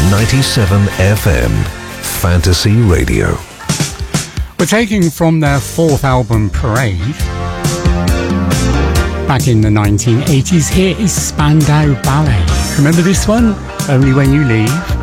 97 FM, Fantasy Radio. We're taking from their fourth album, Parade. Back in the 1980s, here is Spandau Ballet. Remember this one? Only When You Leave.